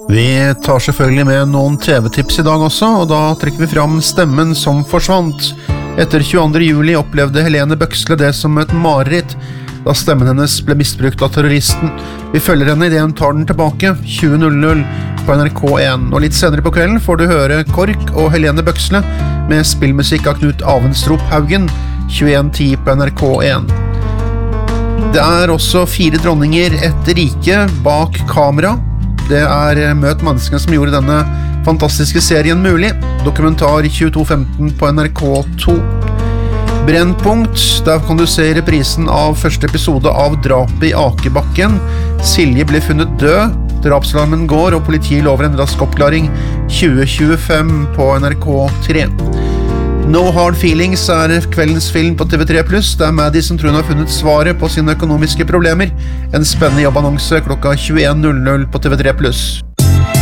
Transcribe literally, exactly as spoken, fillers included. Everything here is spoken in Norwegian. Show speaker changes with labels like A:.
A: Vi tar selvfølgelig med noen T V-tips i dag også, og da trekker vi fram Stemmen som forsvant. Etter tjueandre juli opplevde Helene Bøksle det som et mareritt, da stemmen hennes ble misbrukt av terroristen. Vi følger henne i det hun tar den tilbake, tjue null null på N R K en. Og litt senere på kvelden får du høre KORK og Helene Bøksle med spillmusikk av Knut Avenstrup Haugen, tjueen ti på N R K en. Det er også fire dronninger, et rike bak kamera. Det er Møt menneskene som gjorde denne fantastiske serien mulig. Dokumentar tjueto femten på N R K to. Brennpunkt, der kan du se reprisen av første episode av Drapet i Akebakken. Silje ble funnet død, drapsalarmen går og politiet lover en rask oppklaring, tjue tjuefem på N R K tre. No Hard Feelings er kveldens film på T V tre pluss. Det er Maddie som tror hun har funnet svaret på sine økonomiske problemer. En spennende jobbannonse klokka tjueen null null på T V tre pluss.